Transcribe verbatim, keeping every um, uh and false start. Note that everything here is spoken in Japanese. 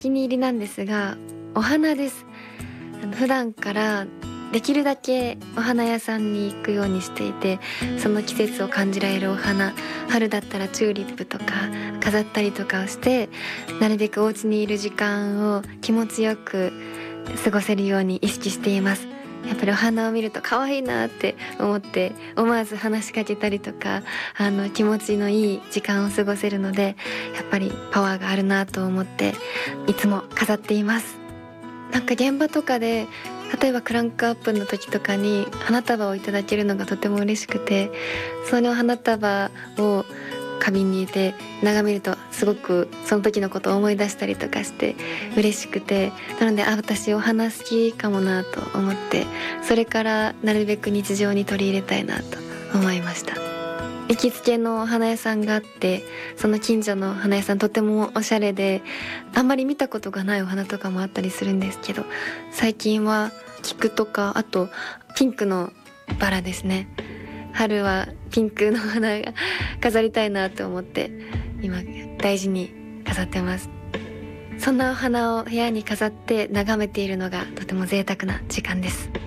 気に入りなんですが、お花です。あの普段からできるだけお花屋さんに行くようにしていて、その季節を感じられるお花、春だったらチューリップとか飾ったりとかをして、なるべくお家にいる時間を気持ちよく過ごせるように意識しています。やっぱりお花を見ると可愛いなって思って思わず話しかけたりとか、あの気持ちのいい時間を過ごせるので、やっぱりパワーがあるなと思っていつも飾っています。なんか現場とかで、例えばクランクアップの時とかに花束をいただけるのがとても嬉しくて、その花束を花瓶に入れて眺めるとすごくその時のことを思い出したりとかして嬉しくて、なのであ私お花好きかもなと思って、それからなるべく日常に取り入れたいなと思いました。行きつけのお花屋さんがあって、その近所の花屋さんとてもおしゃれで、あんまり見たことがないお花とかもあったりするんですけど、最近は菊とか、あとピンクのバラですね。春はピンクの花が飾りたいなと思って今大事に飾ってます。そんなお花を部屋に飾って眺めているのがとても贅沢な時間です。